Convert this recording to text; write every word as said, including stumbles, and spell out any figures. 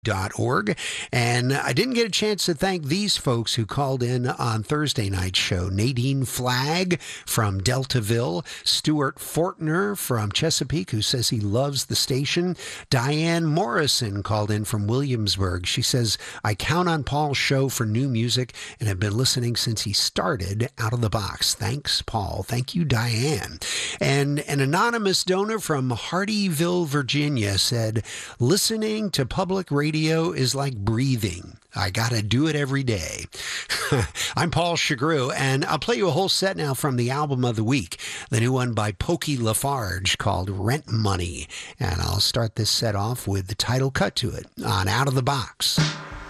dot org. And I didn't get a chance to thank these folks who called in on Thursday night's show. Nadine Flagg from Deltaville, Stuart Fortner from Chesapeake, who says he loves the station. Diane Morrison called in from Williamsburg. She says, I count on Paul's show for new music and have been listening since he started Out of the Box. Thanks, Paul. Thank you, Diane. And an anonymous donor from Hardyville, Virginia said, listening to public radio is like breathing. I gotta do it every day. I'm Paul Chagru, and I'll play you a whole set now from the album of the week, the new one by Pokey Lafarge called Rent Money. And I'll start this set off with the title cut to it on Out of the Box.